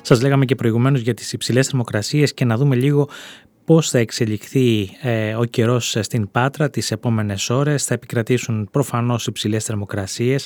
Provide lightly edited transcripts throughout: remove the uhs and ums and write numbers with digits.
Σας λέγαμε και προηγουμένως για τις υψηλές θερμοκρασίες και να δούμε λίγο πώς θα εξελιχθεί ο καιρός στην Πάτρα τις επόμενες ώρες. Θα επικρατήσουν προφανώς υψηλές θερμοκρασίες.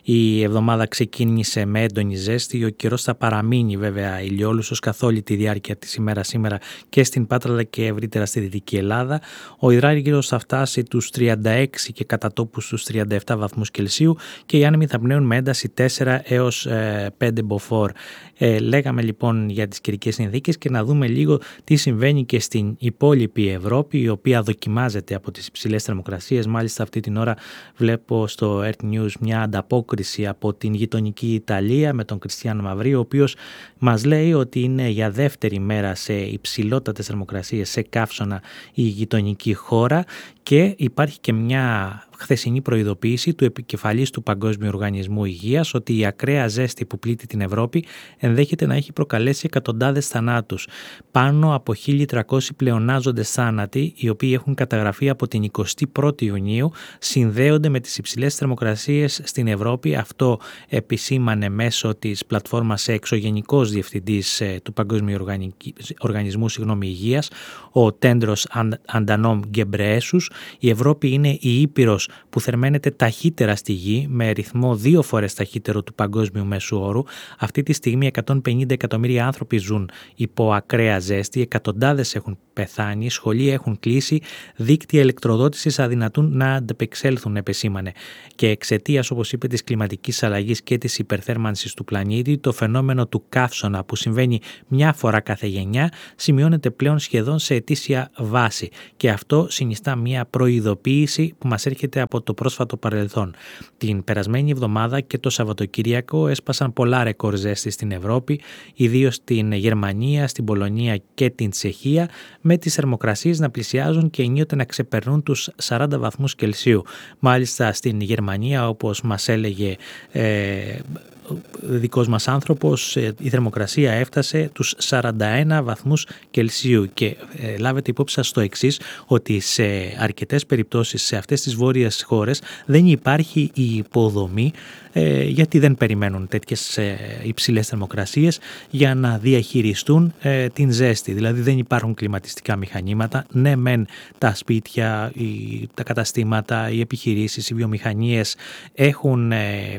Η εβδομάδα ξεκίνησε με έντονη ζέστη. Ο καιρός θα παραμείνει βέβαια ηλιόλουσος καθ' όλη τη διάρκεια της ημέρας σήμερα και στην Πάτρα αλλά και ευρύτερα στη Δυτική Ελλάδα. Ο υδράργυρος θα φτάσει τους 36 και κατά τόπους τους 37 βαθμούς Κελσίου και οι άνεμοι θα πνέουν με ένταση 4 έως 5 μποφόρ. Λέγαμε λοιπόν για τις καιρικές συνθήκες και να δούμε λίγο τι συμβαίνει και στην υπόλοιπη Ευρώπη, η οποία δοκιμάζεται από τις υψηλές θερμοκρασίες. Μάλιστα αυτή την ώρα βλέπω στο Earth News μια ανταπόκριση από την γειτονική Ιταλία με τον Κριστιάνο Μαυρί, ο οποίος μας λέει ότι είναι για δεύτερη μέρα σε υψηλότατες θερμοκρασίες σε καύσωνα η γειτονική χώρα και υπάρχει και μια χθεσινή προειδοποίηση του επικεφαλής του Παγκόσμιου Οργανισμού Υγείας ότι η ακραία ζέστη που πλήττει την Ευρώπη ενδέχεται να έχει προκαλέσει εκατοντάδες θανάτους. Πάνω από 1.300 πλεονάζοντες θάνατοι, οι οποίοι έχουν καταγραφεί από την 21η Ιουνίου, συνδέονται με τις υψηλές θερμοκρασίες στην Ευρώπη. Αυτό επισήμανε μέσω της πλατφόρμας εξωγενικός διευθυντής του Παγκόσμιου Οργανισμού Υγείας, ο Τέντρος Αντανόμ Γκεμπρεέσους. Η Ευρώπη είναι η ήπειρος που θερμαίνεται ταχύτερα στη γη, με ρυθμό 2 φορές ταχύτερο του παγκόσμιου μέσου όρου. Αυτή τη στιγμή 150 εκατομμύρια άνθρωποι ζουν υπό ακραία ζέστη, εκατοντάδες έχουν πεθάνει, σχολεία έχουν κλείσει, δίκτυα ηλεκτροδότησης αδυνατούν να αντεπεξέλθουν, επεσήμανε. Και εξαιτίας, όπως είπε, της κλιματικής αλλαγής και της υπερθέρμανσης του πλανήτη, το φαινόμενο του καύσωνα που συμβαίνει μια φορά κάθε γενιά σημειώνεται πλέον σχεδόν σε ετήσια βάση. Και αυτό συνιστά μια προειδοποίηση που μας έρχεται από το πρόσφατο παρελθόν. Την περασμένη εβδομάδα και το Σαββατοκύριακο έσπασαν πολλά ρεκόρ ζέστη στην Ευρώπη, ιδίως στην Γερμανία, στην Πολωνία και την Τσεχία, με τις θερμοκρασίες να πλησιάζουν και ενίοτε να ξεπερνούν τους 40 βαθμούς Κελσίου. Μάλιστα στην Γερμανία, όπως μας έλεγε δικός μας άνθρωπος, η θερμοκρασία έφτασε τους 41 βαθμούς Κελσίου και λάβετε υπόψη σας το εξής, ότι σε αρκετές περιπτώσεις σε αυτές τις βόρειες χώρες δεν υπάρχει η υποδομή γιατί δεν περιμένουν τέτοιες υψηλές θερμοκρασίες για να διαχειριστούν την ζέστη. Δηλαδή δεν υπάρχουν κλιματιστικά μηχανήματα. Ναι μεν τα σπίτια, τα καταστήματα, οι επιχειρήσεις, οι βιομηχανίες έχουν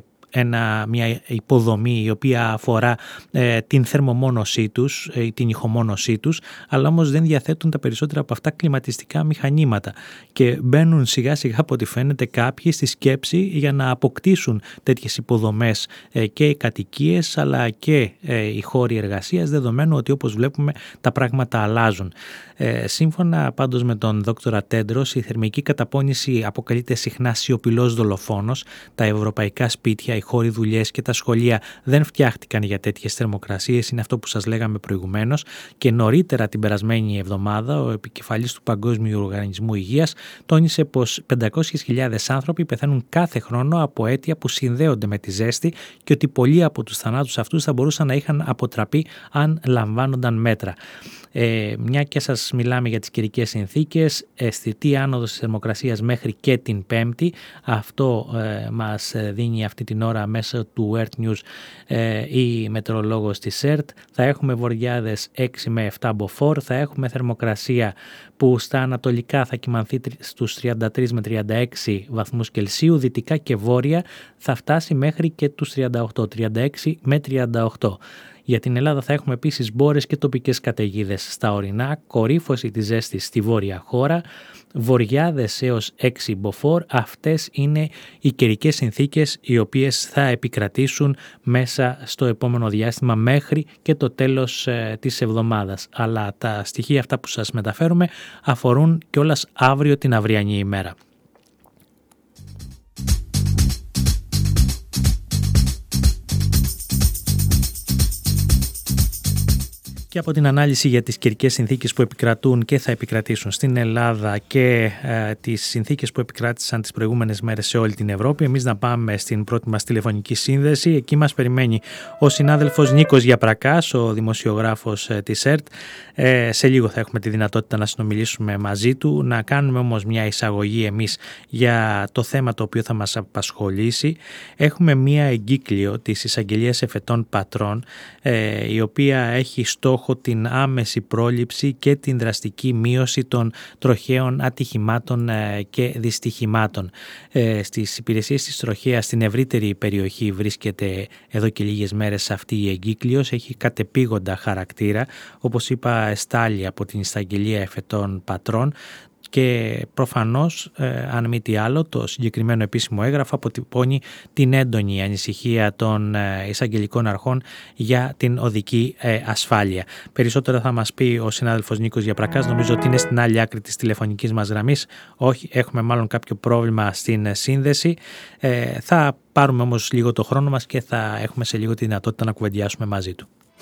μια υποδομή η οποία αφορά την θερμομόνωσή τους, την ηχομόνωσή τους, αλλά όμως δεν διαθέτουν τα περισσότερα από αυτά κλιματιστικά μηχανήματα και μπαίνουν σιγά σιγά από ό,τι φαίνεται κάποιοι στη σκέψη για να αποκτήσουν τέτοιες υποδομές και οι κατοικίες αλλά και οι χώροι εργασίας, δεδομένου ότι όπως βλέπουμε τα πράγματα αλλάζουν. Σύμφωνα πάντως με τον δόκτορα Τέντρος, η θερμική καταπώνηση αποκαλείται συχνά σιωπηλός δολοφόνος. Τα ευρωπαϊκά σπίτια, οι χώροι δουλειές και τα σχολεία δεν φτιάχτηκαν για τέτοιες θερμοκρασίες, είναι αυτό που σας λέγαμε προηγουμένως. Και νωρίτερα την περασμένη εβδομάδα, ο επικεφαλής του Παγκόσμιου Οργανισμού Υγείας τόνισε πως 500.000 άνθρωποι πεθαίνουν κάθε χρόνο από αίτια που συνδέονται με τη ζέστη και ότι πολλοί από τους θανάτους αυτούς θα μπορούσαν να είχαν αποτραπεί αν λαμβάνονταν μέτρα. Μια και σας μιλάμε για τις καιρικές συνθήκες, αισθητή άνοδος της θερμοκρασίας μέχρι και την Πέμπτη. Αυτό μας δίνει αυτή την ώρα μέσω του Earth News η μετεωρολόγος της ΕΡΤ. Θα έχουμε βοριάδες 6 με 7 μποφόρ, θα έχουμε θερμοκρασία που στα ανατολικά θα κυμανθεί στους 33 με 36 βαθμούς Κελσίου, δυτικά και βόρεια θα φτάσει μέχρι και τους 38, 36 με 38. Για την Ελλάδα θα έχουμε επίσης μπόρες και τοπικές καταιγίδες στα ορεινά, κορύφωση της ζέστης στη βόρεια χώρα, βοριάδες έως 6 μποφόρ. Αυτές είναι οι καιρικές συνθήκες οι οποίες θα επικρατήσουν μέσα στο επόμενο διάστημα μέχρι και το τέλος της εβδομάδας. Αλλά τα στοιχεία αυτά που σας μεταφέρουμε αφορούν κιόλας αύριο την αυριανή ημέρα. Και από την ανάλυση για τις καιρικές συνθήκες που επικρατούν και θα επικρατήσουν στην Ελλάδα και τις συνθήκες που επικράτησαν τις προηγούμενες μέρες σε όλη την Ευρώπη, εμείς να πάμε στην πρώτη μας τηλεφωνική σύνδεση. Εκεί μας περιμένει ο συνάδελφος Νίκος Γιαπρακάς, ο δημοσιογράφος της ΕΡΤ. Σε λίγο θα έχουμε τη δυνατότητα να συνομιλήσουμε μαζί του, να κάνουμε όμως μια εισαγωγή εμείς για το θέμα το οποίο θα μας απασχολήσει. Έχουμε μια εγκύκλιο της Εισαγγελίας Εφετών Πατρών, η οποία έχει στόχο την άμεση πρόληψη και την δραστική μείωση των τροχαίων ατυχημάτων και δυστυχημάτων. Στις υπηρεσίες της τροχέας στην ευρύτερη περιοχή βρίσκεται εδώ και λίγες μέρες αυτή η εγκύκλειος, έχει κατεπήγοντα χαρακτήρα, όπως είπα εστάλει από την Εισαγγελία Εφετών Πατρών. Και προφανώς, αν μη τι άλλο, το συγκεκριμένο επίσημο έγγραφο αποτυπώνει την έντονη ανησυχία των εισαγγελικών αρχών για την οδική ασφάλεια. Περισσότερα θα μας πει ο συνάδελφος Νίκος Γιαπρακάς, νομίζω ότι είναι στην άλλη άκρη της τηλεφωνικής μας γραμμής. Όχι, έχουμε μάλλον κάποιο πρόβλημα στην σύνδεση. Θα πάρουμε όμως λίγο το χρόνο μας και θα έχουμε σε λίγο τη δυνατότητα να κουβεντιάσουμε μαζί του.